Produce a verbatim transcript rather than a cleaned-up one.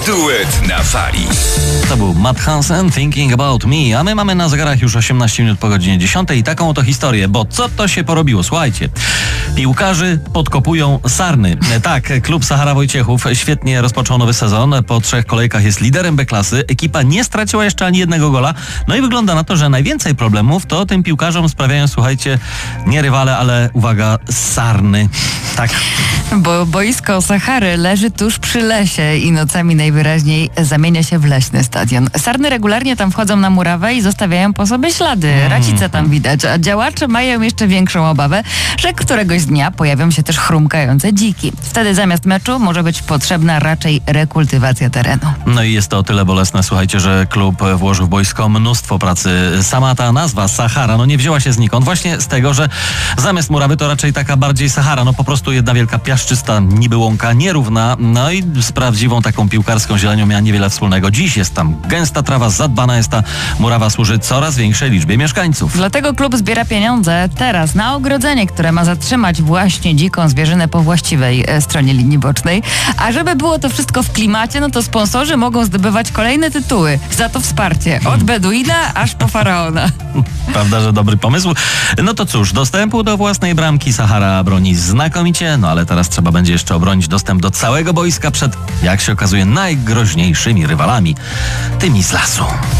Duet na fali. To był Matt Hansen, Thinking About Me, a my mamy na zegarach już osiemnaście minut po godzinie dziesiątej i taką oto historię, bo co to się porobiło? Słuchajcie, piłkarzy podkopują sarny. Tak, klub Sahara Wojciechów świetnie rozpoczął nowy sezon, po trzech kolejkach jest liderem B-klasy, ekipa nie straciła jeszcze ani jednego gola, no i wygląda na to, że najwięcej problemów to tym piłkarzom sprawiają, słuchajcie, nie rywale, ale uwaga, sarny. Tak. Bo boisko Sahary leży tuż przy lesie i nocami najwyraźniej zamienia się w leśny stadion. Sarny regularnie tam wchodzą na murawę i zostawiają po sobie ślady. Racice tam widać, a działacze mają jeszcze większą obawę, że któregoś dnia pojawią się też chrumkające dziki. Wtedy zamiast meczu może być potrzebna raczej rekultywacja terenu. No i jest to o tyle bolesne, słuchajcie, że klub włożył w boisko mnóstwo pracy. Sama ta nazwa Sahara, no nie wzięła się znikąd. Właśnie z tego, że zamiast murawy to raczej taka bardziej Sahara, no po prostu jedna wielka piaszczysta, niby łąka nierówna, no i z prawdziwą taką piłkarską zielenią miała niewiele wspólnego. Dziś jest tam gęsta trawa, zadbana jest ta murawa, służy coraz większej liczbie mieszkańców. Dlatego klub zbiera pieniądze teraz na ogrodzenie, które ma zatrzymać właśnie dziką zwierzynę po właściwej e, stronie linii bocznej. A żeby było to wszystko w klimacie, no to sponsorzy mogą zdobywać kolejne tytuły. Za to wsparcie. Od Beduina aż po Faraona. Prawda, że dobry pomysł? No to cóż, dostępu do własnej bramki Sahara broni znakomicie, no ale teraz trzeba będzie jeszcze obronić dostęp do całego boiska przed, jak się okazuje, najgroźniejszymi rywalami, tymi z lasu.